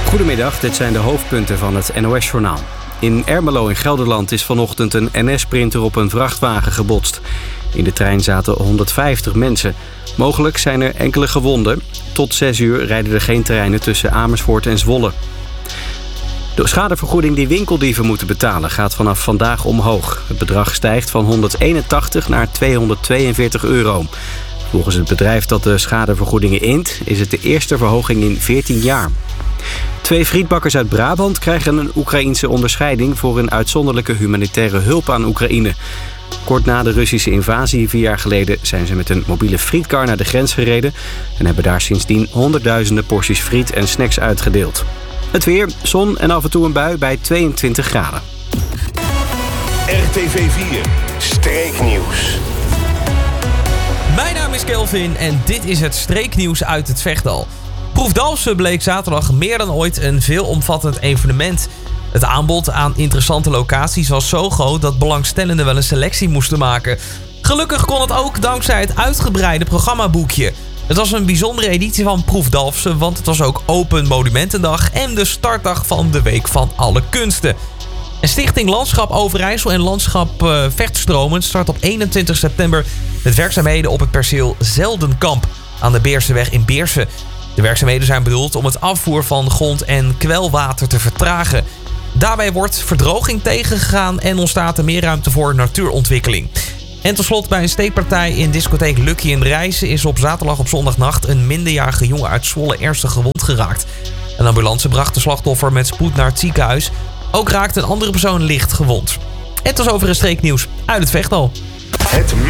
Goedemiddag, dit zijn de hoofdpunten van het NOS-journaal. In Ermelo in Gelderland is vanochtend een NS-sprinter op een vrachtwagen gebotst. In de trein zaten 150 mensen. Mogelijk zijn er enkele gewonden. Tot 6 uur rijden er geen treinen tussen Amersfoort en Zwolle. De schadevergoeding die winkeldieven moeten betalen gaat vanaf vandaag omhoog. Het bedrag stijgt van 181 naar 242 euro. Volgens het bedrijf dat de schadevergoedingen int, is het de eerste verhoging in 14 jaar. 2 frietbakkers uit Brabant krijgen een Oekraïense onderscheiding voor hun uitzonderlijke humanitaire hulp aan Oekraïne. Kort na de Russische invasie 4 jaar geleden zijn ze met een mobiele frietkar naar de grens gereden en hebben daar sindsdien honderdduizenden porties friet en snacks uitgedeeld. Het weer, zon en af en toe een bui bij 22 graden. RTV 4 Streeknieuws. Mijn naam is Kelvin en dit is het streeknieuws uit het Vechtdal. Proef Dalfsen bleek zaterdag meer dan ooit een veelomvattend evenement. Het aanbod aan interessante locaties was zo groot dat belangstellenden wel een selectie moesten maken. Gelukkig kon het ook dankzij het uitgebreide programmaboekje. Het was een bijzondere editie van Proef Dalfsen, want het was ook Open Monumentendag en de startdag van de Week van Alle Kunsten. En Stichting Landschap Overijssel en Landschap Vechtstromen start op 21 september met werkzaamheden op het perceel Zeldenkamp aan de Beerseweg in Beersen. De werkzaamheden zijn bedoeld om het afvoer van grond- en kwelwater te vertragen. Daarbij wordt verdroging tegengegaan en ontstaat er meer ruimte voor natuurontwikkeling. En tot slot bij een steekpartij in discotheek Lucky in Rijssen is op zaterdag op zondagnacht een minderjarige jongen uit Zwolle ernstig gewond geraakt. Een ambulance bracht de slachtoffer met spoed naar het ziekenhuis. Ook raakte een andere persoon licht gewond. En tot zover een streeknieuws uit het Vechtdal.